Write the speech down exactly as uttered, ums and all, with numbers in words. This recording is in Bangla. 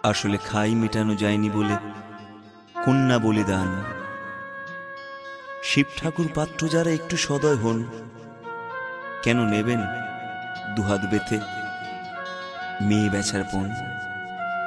আসলে খাই মেটানো যায়নি বলে কন্যা বলিদান। শিব ঠাকুর পাত্র যারা একটু সদয় হন, কেন নেবেন দুহাত বেঁধে মেয়ে বেচার পণ?